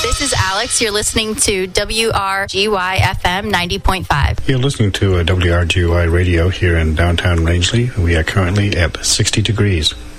This is Alex. You're listening to WRGY FM 90.5. You're listening to WRGY Radio here in downtown Rangeley. We are currently at 60 degrees.